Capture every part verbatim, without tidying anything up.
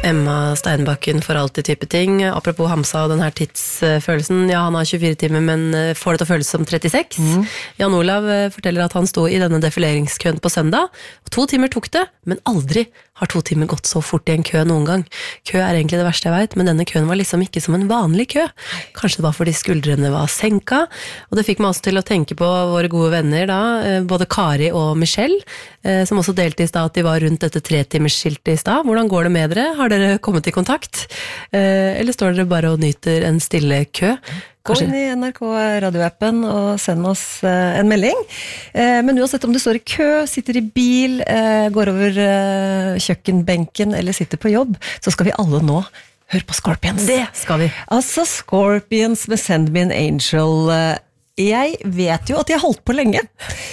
Emma Steinbakken for alltid type ting. Apropos Hamsa og den her tidsfølelsen. Ja, han har tjuefire timer, men får det til å føles som trettiseks. Mm. Jan Olav forteller at han stod i denne defileringskøen på søndag. To timer tok det, men aldri har to timer gått så fort i en kø noen gang. Kø er egentlig det verste jeg vet, men denne køen var liksom ikke som en vanlig kø. Kanskje det var fordi skuldrene var senka, og det fikk meg også til å tenke på våre gode venner da, både Kari og Michelle, som også delte i stad at de var rundt dette tretimersskiltet i stad. Hvordan går det med dere? Har dere kommet i kontakt? Eller står dere bare og nyter en stille kø? Gå inn i N R K radioappen og send oss uh, en melding. Uh, men uansett om du står i kø, sitter i bil, uh, går over uh, kjøkkenbenken eller sitter på jobb, så skal vi alle nå høre på Scorpions. Det skal vi. Altså Scorpions med Send Me an Angel. Uh, jeg vet jo at de har holdt på lenge,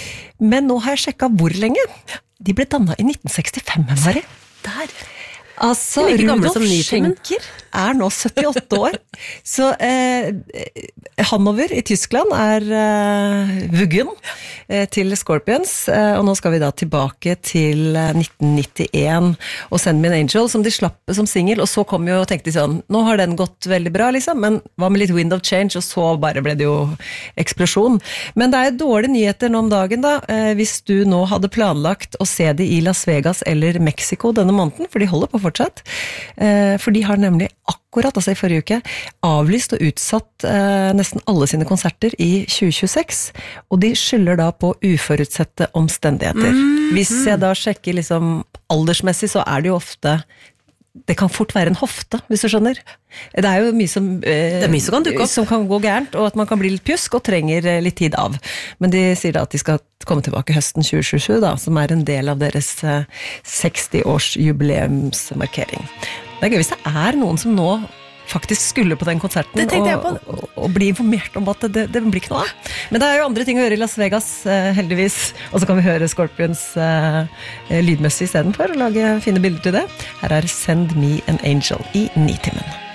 men nå har jeg sjekket hvor lenge. De ble dannet i nitten sekstifem, Mari. Der. Altså, Rudolf Schenker er nå syttiåtte år, så eh, Hannover i Tyskland er eh, vuggen eh, til Scorpions, eh, og nå skal vi da tilbake til eh, nitten nittien og Send Me an Angel, som de slapp som single, og så kom jo og tenkte de sånn, nå har den gått veldig bra liksom, men hva med litt Wind of Change, og så bare ble det jo eksplosjon. Men det er jo dårlige nyheter nå om dagen da, eh, hvis du nå hadde planlagt å se de i Las Vegas eller Mexico denne måneden, for de holder på fortsatt, for de har nemlig akkurat, altså i forrige uke, avlyst og utsatt nesten alle sine konserter i tjue tjueseks, og de skylder da på uforutsette omstendigheter. Mm-hmm. Hvis jeg da sjekker liksom aldersmessig, så er det jo ofte det kan fort være en hofte, hvis du skjønner. Det er jo mye som, eh, det er mye som kan dukke opp. Som kan gå gærent, og at man kan bli litt pjusk og trenger litt tid av. Men de sier da at de skal komme tilbake høsten tjue tjuesju, da, som er en del av deres eh, seksti-års jubileumsmarkering. Det er gøy hvis det er noen som nå faktisk skulle på den konserten og, og, og bli informert om at det, det blir ikke noe av. Men det er jo andre ting å gjøre i Las Vegas, eh, heldigvis. Og så kan vi høre Scorpions eh, lydmessig i stedet for å lage fine bilder til det. Her er Send Me an Angel i Nitimen.